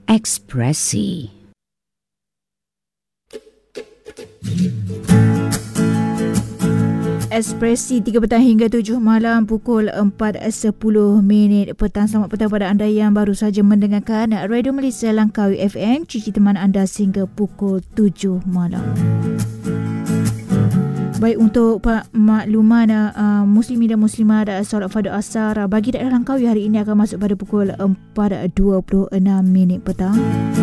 Ekspresi. Ekspresi 3 petang hingga 7 malam pukul 4.10 petang. Selamat petang pada anda yang baru saja mendengarkan Radio Malaysia Langkawi FM, cici teman anda sehingga pukul 7 malam. Baik, untuk makluman muslimin dan muslimat, solat fardu asar bagi daerah Langkawi hari ini akan masuk pada pukul 4.26 petang.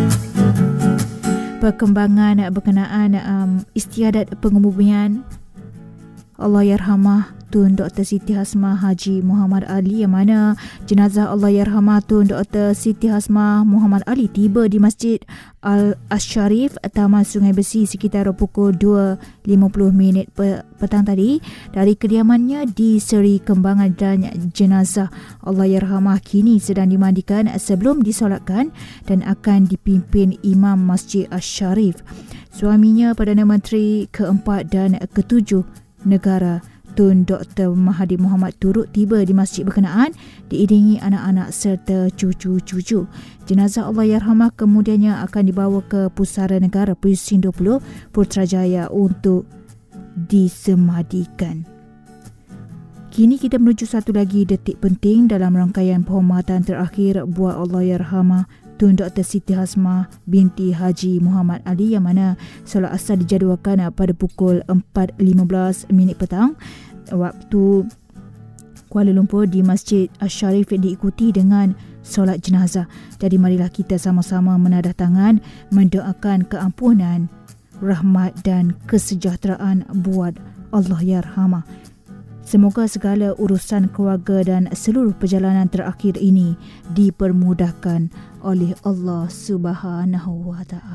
Perkembangan berkenaan istiadat pengebumian Allahyarhamah Tun Dr. Siti Hasmah Haji Muhammad Ali, yang mana jenazah Allahyarhamah Tun Dr. Siti Hasmah Muhammad Ali tiba di Masjid Al-Asharif, Taman Sungai Besi sekitar pukul 2.50 petang tadi dari kediamannya di Seri Kembangan, dan jenazah Allahyarhamah kini sedang dimandikan sebelum disolatkan dan akan dipimpin Imam Masjid Al-Sharif, suaminya Perdana Menteri keempat dan ketujuh negara Tun Dr. Mahathir Mohamad turut tiba di masjid berkenaan diiringi anak-anak serta cucu-cucu. Jenazah Allahyarhamah kemudiannya akan dibawa ke Pusara Negara Presin 20 Putrajaya untuk disemadikan. Kini kita menuju satu lagi detik penting dalam rangkaian penghormatan terakhir buat Allahyarhamah Tun Dr. Siti Hasmah binti Haji Muhammad Ali, yang mana solat asar dijadualkan pada pukul 4.15 petang waktu Kuala Lumpur di Masjid Al-Sharif, diikuti dengan solat jenazah. Jadi marilah kita sama-sama menadah tangan mendoakan keampunan, rahmat dan kesejahteraan buat Allahyarhamah. Semoga segala urusan keluarga dan seluruh perjalanan terakhir ini dipermudahkan oleh Allah Subhanahu wa Ta'ala.